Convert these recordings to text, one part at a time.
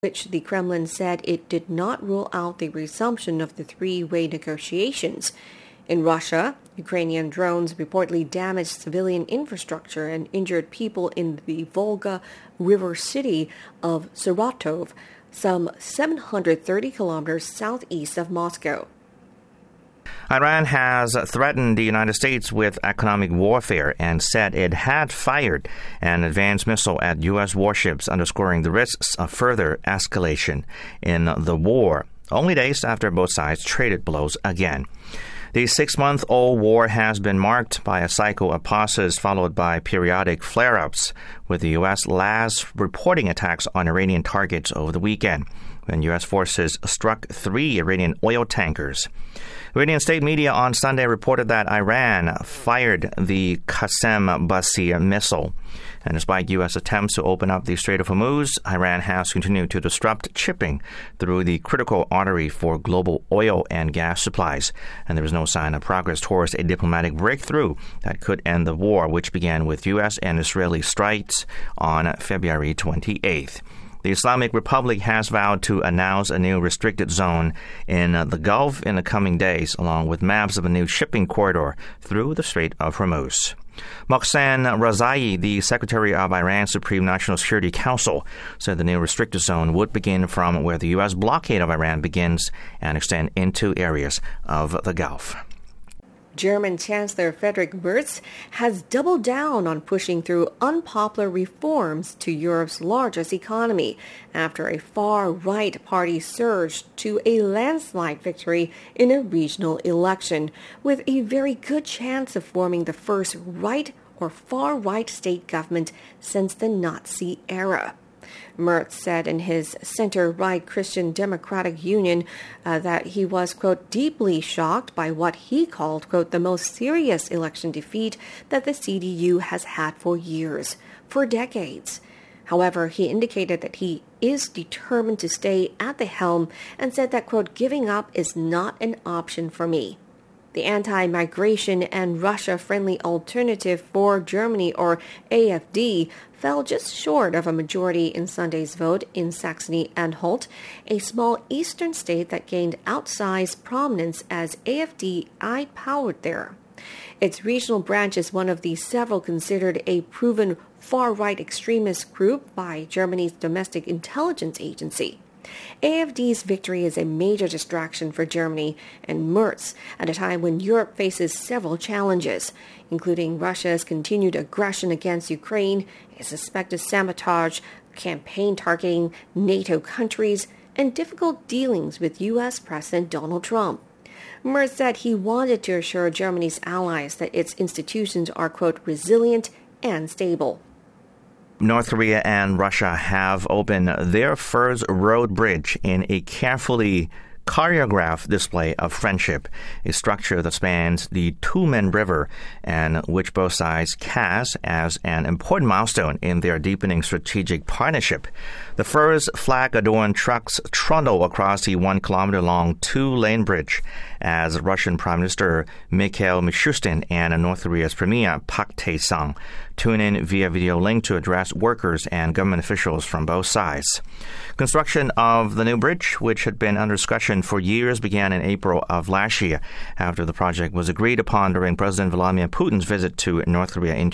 which the Kremlin said it did not rule out the resumption of the three-way negotiations. In Russia, Ukrainian drones reportedly damaged civilian infrastructure and injured people in the Volga River city of Saratov, some 730 kilometers southeast of Moscow. Iran has threatened the United States with economic warfare and said it had fired an advanced missile at U.S. warships, underscoring the risks of further escalation in the war, only days after both sides traded blows again. The 6-month-old war has been marked by a cycle of pauses followed by periodic flare-ups, with the U.S. last reporting attacks on Iranian targets over the weekend, when U.S. forces struck 3 Iranian oil tankers. Iranian state media on Sunday reported that Iran fired the Qasem Bassi missile. And despite U.S. attempts to open up the Strait of Hormuz, Iran has continued to disrupt shipping through the critical artery for global oil and gas supplies. And there is no sign of progress towards a diplomatic breakthrough that could end the war, which began with U.S. and Israeli strikes on February 28th. The Islamic Republic has vowed to announce a new restricted zone in the Gulf in the coming days, along with maps of a new shipping corridor through the Strait of Hormuz. Mohsen Razai, the Secretary of Iran's Supreme National Security Council, said the new restricted zone would begin from where the U.S. blockade of Iran begins and extend into areas of the Gulf. German Chancellor Friedrich Merz has doubled down on pushing through unpopular reforms to Europe's largest economy after a far-right party surged to a landslide victory in a regional election, with a very good chance of forming the first right or far-right state government since the Nazi era. Merz said in his center-right Christian Democratic Union that he was, quote, deeply shocked by what he called, quote, the most serious election defeat that the CDU has had for years, for decades. However, he indicated that he is determined to stay at the helm and said that, quote, giving up is not an option for me. The anti-migration and Russia-friendly Alternative for Germany, or AfD, fell just short of a majority in Sunday's vote in Saxony-Anhalt, a small eastern state that gained outsized prominence as AfD eye-powered there. Its regional branch is one of the several considered a proven far-right extremist group by Germany's domestic intelligence agency. AfD's victory is a major distraction for Germany and Merz at a time when Europe faces several challenges, including Russia's continued aggression against Ukraine, a suspected sabotage, campaign targeting NATO countries, and difficult dealings with U.S. President Donald Trump. Merz said he wanted to assure Germany's allies that its institutions are, quote, resilient and stable. North Korea and Russia have opened their first road bridge in a carefully choreographed display of friendship, a structure that spans the Tumen River and which both sides cast as an important milestone in their deepening strategic partnership. The first flag-adorned trucks trundle across the 1-kilometer-long 2-lane bridge as Russian Prime Minister Mikhail Mishustin and North Korea's Premier Park Tae-sung tune in via video link to address workers and government officials from both sides. Construction of the new bridge, which had been under discussion for years, began in April of last year after the project was agreed upon during President Vladimir Putin's visit to North Korea in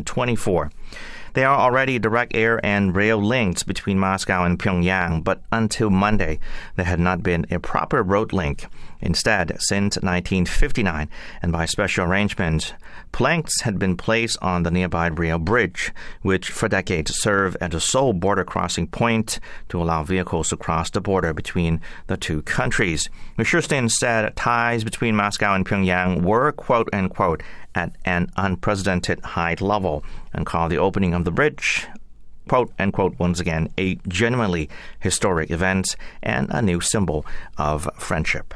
2024. There are already direct air and rail links between Moscow and Pyongyang, but until Monday, there had not been a proper road link. Instead, since 1959, and by special arrangement, planks had been placed on the nearby rail bridge, which for decades served as the sole border crossing point to allow vehicles to cross the border between the two countries. Mishustin said ties between Moscow and Pyongyang were, quote unquote, at an unprecedented high level, and called the opening of the bridge, quote unquote, once again, a genuinely historic event and a new symbol of friendship.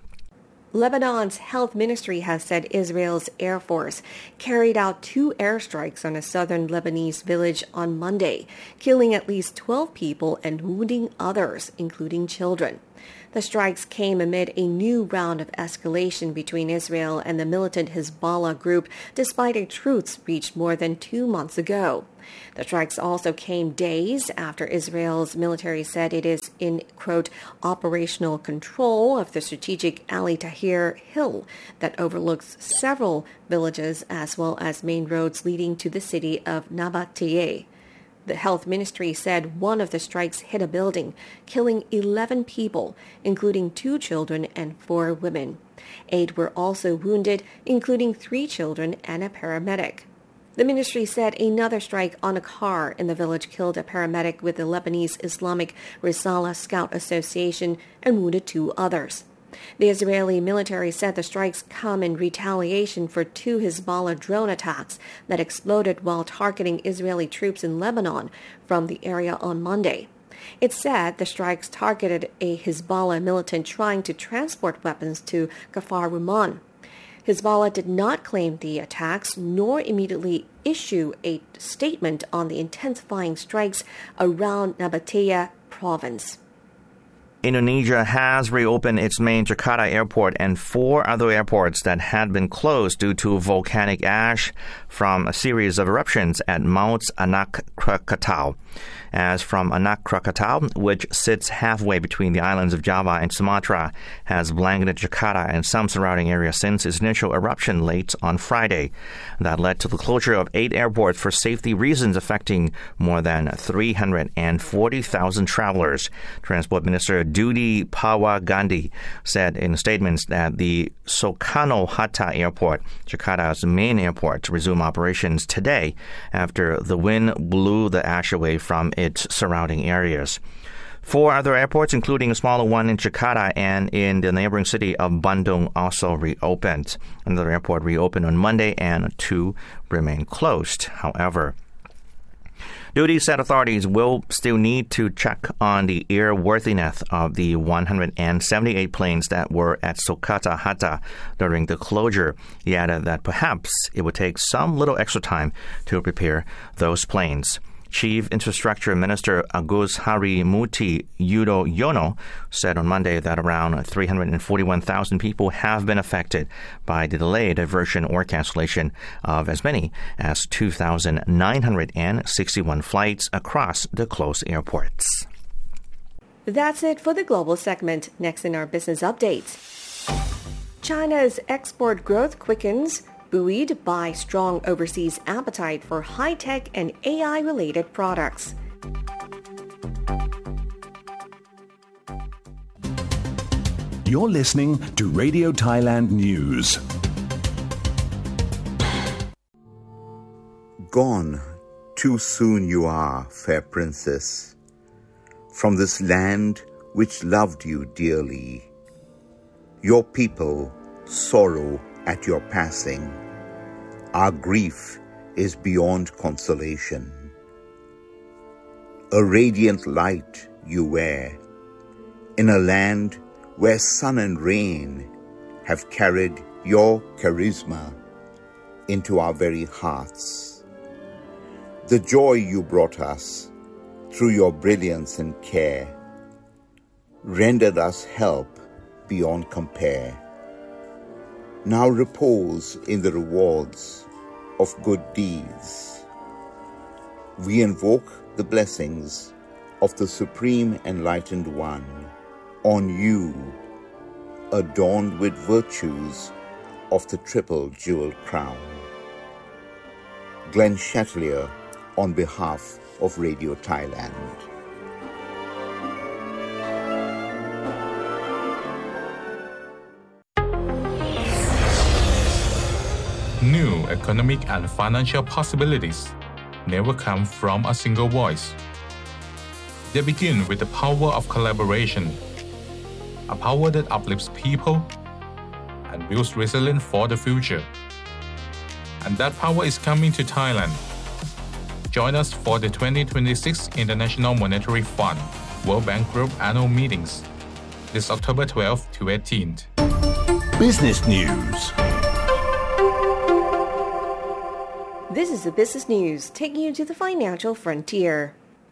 Lebanon's health ministry has said Israel's Air Force carried out 2 airstrikes on a southern Lebanese village on Monday, killing at least 12 people and wounding others, including children. The strikes came amid a new round of escalation between Israel and the militant Hezbollah group, despite a truce reached more than 2 months ago. The strikes also came days after Israel's military said it is in, quote, operational control of the strategic Ali Tahrir Hill that overlooks several villages as well as main roads leading to the city of Nabateeh. The health ministry said one of the strikes hit a building, killing 11 people, including 2 children and 4 women. 8 were also wounded, including 3 children and a paramedic. The ministry said another strike on a car in the village killed a paramedic with the Lebanese Islamic Risala Scout Association and wounded 2 others. The Israeli military said the strikes come in retaliation for 2 Hezbollah drone attacks that exploded while targeting Israeli troops in Lebanon from the area on Monday. It said the strikes targeted a Hezbollah militant trying to transport weapons to Kfar Ruman. Hezbollah did not claim the attacks nor immediately issue a statement on the intensifying strikes around Nabateeh province. Indonesia has reopened its main Jakarta airport and 4 other airports that had been closed due to volcanic ash from a series of eruptions at Mount Anak Krakatau. As from Anak Krakatau, which sits halfway between the islands of Java and Sumatra, has blanketed Jakarta and some surrounding areas since its initial eruption late on Friday. That led to the closure of 8 airports for safety reasons, affecting more than 340,000 travelers. Transport Minister Dudi Pawa Gandhi said in statements that the Soekarno-Hatta Airport, Jakarta's main airport, resumed operations today after the wind blew the ash away from its surrounding areas. 4 other airports, including a smaller one in Jakarta and in the neighboring city of Bandung, also reopened. Another airport reopened on Monday and 2 remain closed, however. Dudi said authorities will still need to check on the airworthiness of the 178 planes that were at Soekarno-Hatta during the closure. He added that perhaps it would take some little extra time to prepare those planes. Chief Infrastructure Minister Agus Harimurti Yudhoyono said on Monday that around 341,000 people have been affected by the delayed diversion or cancellation of as many as 2,961 flights across the closed airports. That's it for the global segment. Next in our business updates. China's export growth quickens, buoyed by strong overseas appetite for high-tech and AI-related products. You're listening to Radio Thailand News. Gone, too soon you are, fair princess, from this land which loved you dearly. Your people sorrow at your passing. Our grief is beyond consolation. A radiant light you wear, in a land where sun and rain have carried your charisma into our very hearts. The joy you brought us through your brilliance and care rendered us help beyond compare. Now repose in the rewards of good deeds. We invoke the blessings of the Supreme Enlightened One on you, adorned with virtues of the triple jeweled crown. Glenn Chatelier on behalf of Radio Thailand. New economic and financial possibilities never come from a single voice. They begin with the power of collaboration, a power that uplifts people and builds resilience for the future. And that power is coming to Thailand. Join us for the 2026 International Monetary Fund World Bank Group annual meetings this October 12th to 18th. Business News. This is the business news, taking you to the financial frontier.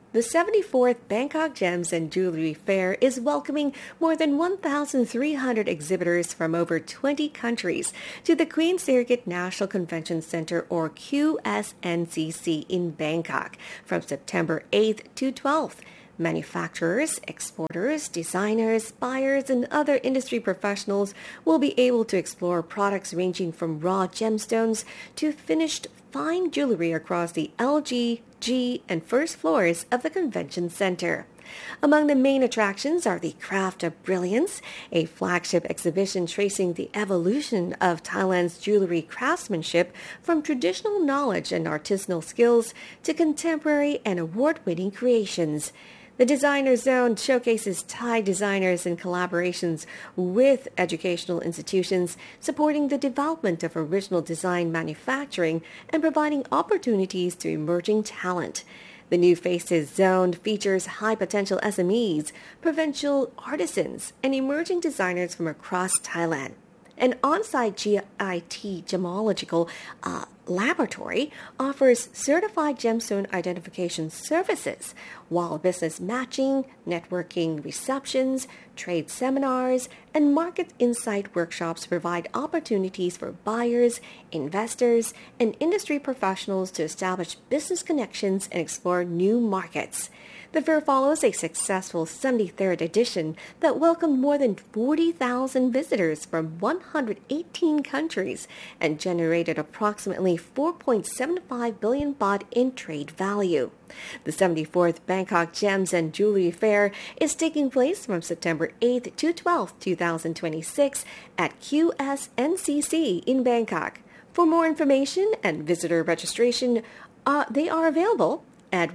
The 74th Bangkok Gems and Jewelry Fair is welcoming more than 1,300 exhibitors from over 20 countries to the Queen Sirikit National Convention Center, or QSNCC, in Bangkok from September 8th to 12th. Manufacturers, exporters, designers, buyers, and other industry professionals will be able to explore products ranging from raw gemstones to finished fine jewelry across the LG, G, and first floors of the convention center. Among the main attractions are the Craft of Brilliance, a flagship exhibition tracing the evolution of Thailand's jewelry craftsmanship from traditional knowledge and artisanal skills to contemporary and award-winning creations. The Designer Zone showcases Thai designers in collaborations with educational institutions, supporting the development of original design manufacturing and providing opportunities to emerging talent. The New Faces Zone features high-potential SMEs, provincial artisans, and emerging designers from across Thailand. An on-site GIT gemological laboratory offers certified gemstone identification services, while business matching, networking receptions, trade seminars, and market insight workshops provide opportunities for buyers, investors, and industry professionals to establish business connections and explore new markets. The fair follows a successful 73rd edition that welcomed more than 40,000 visitors from 118 countries and generated approximately 4.75 billion baht in trade value. The 74th Bangkok Gems and Jewelry Fair is taking place from September 8th to 12th, 2026 at QSNCC in Bangkok. For more information and visitor registration, they are available at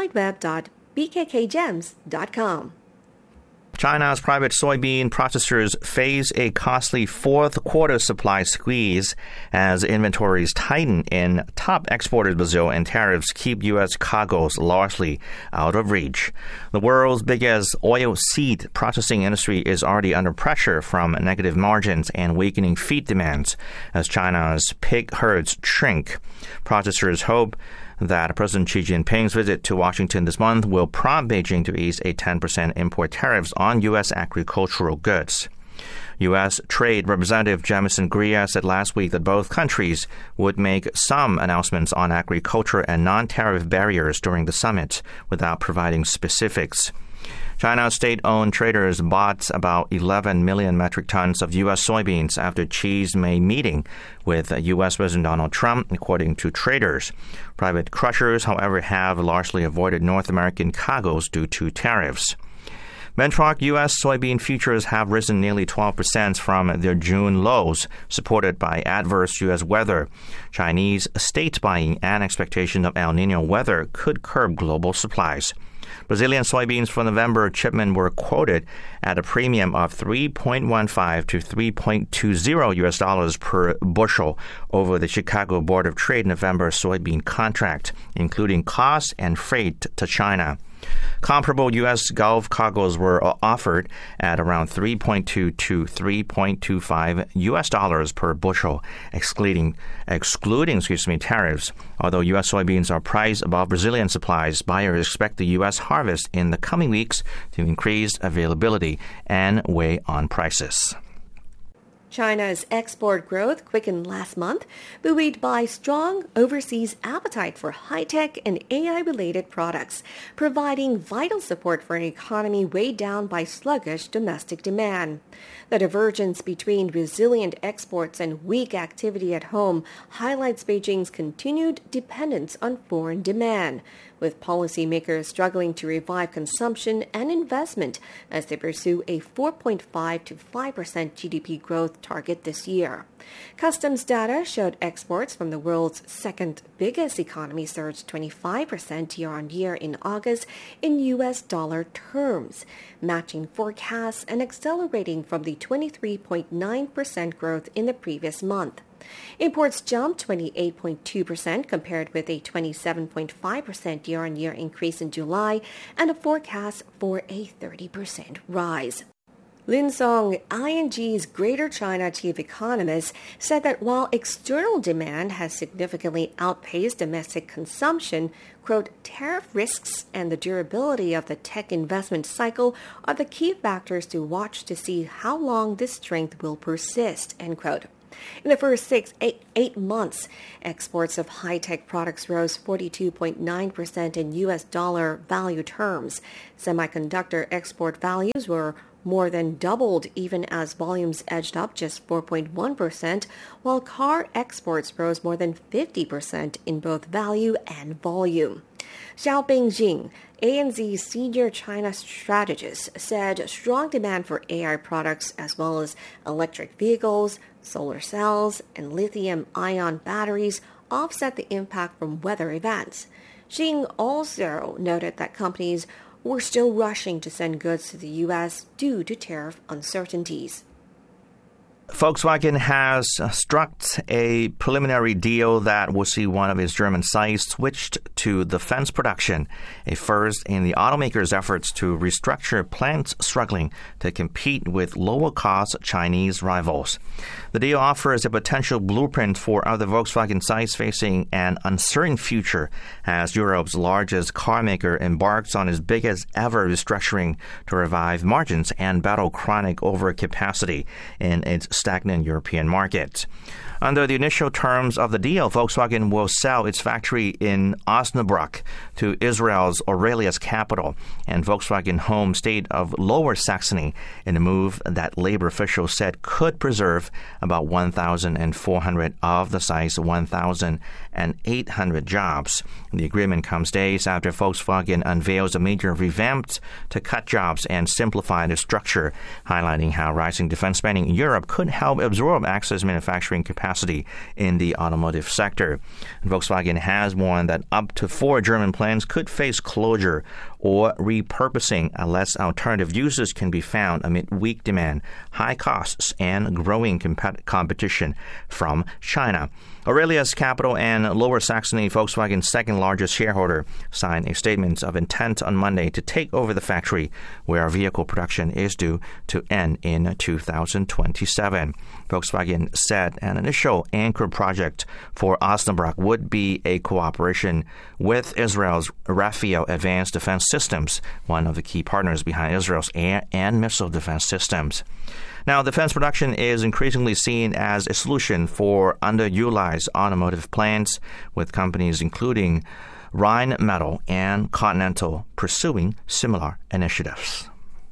worldwideweb.bkkgems.com. China's private soybean processors face a costly fourth quarter supply squeeze as inventories tighten in top exporters Brazil, and tariffs keep U.S. cargoes largely out of reach. The world's biggest oilseed processing industry is already under pressure from negative margins and weakening feed demands as China's pig herds shrink. Processors hope that President Xi Jinping's visit to Washington this month will prompt Beijing to ease a 10% import tariffs on U.S. agricultural goods. U.S. Trade Representative Jamison Greer said last week that both countries would make some announcements on agriculture and non-tariff barriers during the summit without providing specifics. China's state-owned traders bought about 11 million metric tons of U.S. soybeans after Xi's May meeting with U.S. President Donald Trump, according to traders. Private crushers, however, have largely avoided North American cargoes due to tariffs. Benchmark U.S. soybean futures have risen nearly 12% from their June lows, supported by adverse U.S. weather. Chinese state buying and expectation of El Niño weather could curb global supplies. Brazilian soybeans for November shipment were quoted at a premium of $3.15 to $3.20 U.S. per bushel over the Chicago Board of Trade November soybean contract, including costs and freight to China. Comparable U.S. Gulf cargoes were offered at around $3.2 to $3.25 U.S. per bushel, excluding tariffs. Although U.S. soybeans are priced above Brazilian supplies, buyers expect the U.S. harvest in the coming weeks to increase availability and weigh on prices. China's export growth quickened last month, buoyed by strong overseas appetite for high-tech and AI-related products, providing vital support for an economy weighed down by sluggish domestic demand. The divergence between resilient exports and weak activity at home highlights Beijing's continued dependence on foreign demand, with policymakers struggling to revive consumption and investment as they pursue a 4.5 to 5% GDP growth target this year. Customs data showed exports from the world's second biggest economy surged 25% year-on-year in August in U.S. dollar terms, matching forecasts and accelerating from the 23.9% growth in the previous month. Imports jumped 28.2% compared with a 27.5% year-on-year increase in July and a forecast for a 30% rise. Lin Song, ING's Greater China chief economist, said that while external demand has significantly outpaced domestic consumption, quote, tariff risks and the durability of the tech investment cycle are the key factors to watch to see how long this strength will persist, end quote. In the first 8 months, exports of high-tech products rose 42.9% in U.S. dollar value terms. Semiconductor export values were more than doubled even as volumes edged up just 4.1%, while car exports rose more than 50% in both value and volume. Xiao Bingjing, ANZ's senior China strategist, said strong demand for AI products as well as electric vehicles, solar cells, and lithium-ion batteries offset the impact from weather events. Xing also noted that companies were still rushing to send goods to the U.S. due to tariff uncertainties. Volkswagen has struck a preliminary deal that will see one of its German sites switched to defense production, a first in the automaker's efforts to restructure plants struggling to compete with lower-cost Chinese rivals. The deal offers a potential blueprint for other Volkswagen sites facing an uncertain future as Europe's largest car maker embarks on its biggest ever restructuring to revive margins and battle chronic overcapacity in its stagnant European market. Under the initial terms of the deal, Volkswagen will sell its factory in Osnabrück to Israel's Aurelius capital and Volkswagen home state of Lower Saxony in a move that labor officials said could preserve about 1,400 of the site's 1,800 jobs. The agreement comes days after Volkswagen unveils a major revamp to cut jobs and simplify the structure, highlighting how rising defense spending in Europe could help absorb excess manufacturing capacity in the automotive sector. Volkswagen has warned that up to 4 German plants could face closure or repurposing unless alternative uses can be found amid weak demand, high costs, and growing competition from China. Aurelius Capital and Lower Saxony, Volkswagen's second largest shareholder, signed a statement of intent on Monday to take over the factory, where vehicle production is due to end in 2027. Volkswagen said an initial anchor project for Osnabrück would be a cooperation with Israel's Rafael Advanced Defense Systems, one of the key partners behind Israel's air and missile defense systems. Now, defense production is increasingly seen as a solution for underutilized automotive plants, with companies including Rheinmetall and Continental pursuing similar initiatives.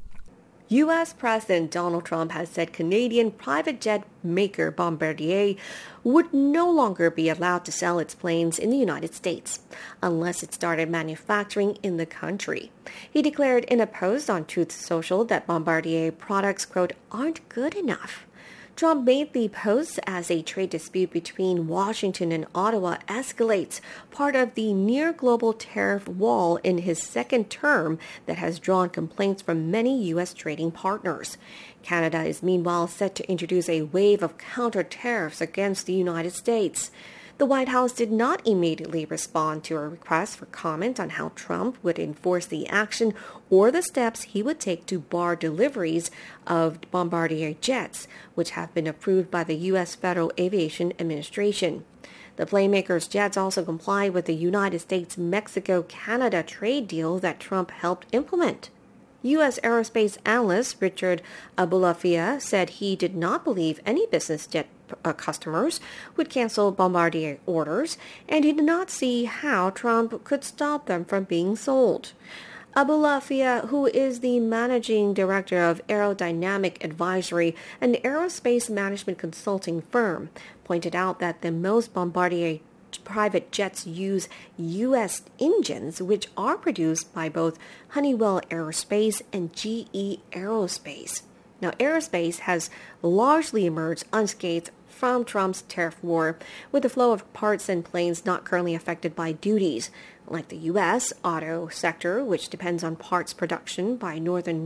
U.S. President Donald Trump has said Canadian private jet maker Bombardier would no longer be allowed to sell its planes in the United States unless it started manufacturing in the country. He declared in a post on Truth Social that Bombardier products, quote, aren't good enough. Trump made the post as a trade dispute between Washington and Ottawa escalates, part of the near-global tariff wall in his second term that has drawn complaints from many U.S. trading partners. Canada is meanwhile set to introduce a wave of counter-tariffs against the United States. The White House did not immediately respond to a request for comment on how Trump would enforce the action or the steps he would take to bar deliveries of Bombardier jets, which have been approved by the U.S. Federal Aviation Administration. The playmaker's jets also comply with the United States-Mexico-Canada trade deal that Trump helped implement. U.S. aerospace analyst Richard Abulafia said he did not believe any business jet customers would cancel Bombardier orders, and he did not see how Trump could stop them from being sold. Abulafia, who is the managing director of Aerodynamic Advisory, an aerospace management consulting firm, pointed out that the most Bombardier private jets use U.S. engines, which are produced by both Honeywell Aerospace and GE Aerospace. Now, aerospace has largely emerged unscathed from Trump's tariff war, with the flow of parts and planes not currently affected by duties. Like the U.S. auto sector, which depends on parts production by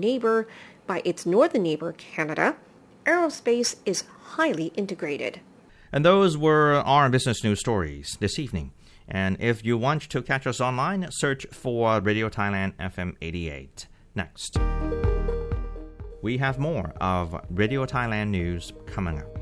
its northern neighbor, Canada, aerospace is highly integrated. And those were our business news stories this evening. And if you want to catch us online, search for Radio Thailand FM 88. Next. We have more of Radio Thailand news coming up.